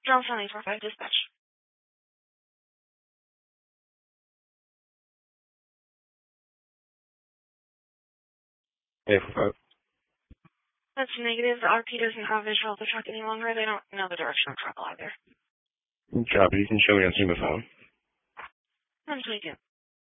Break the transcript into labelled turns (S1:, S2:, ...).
S1: Johnson 845 dispatch.
S2: Hey, 45.
S1: That's negative. The RP doesn't have visual of the truck any longer. They don't know the direction of the truck either.
S2: Copy. You can show me on Zoom phone.
S1: I'm taking.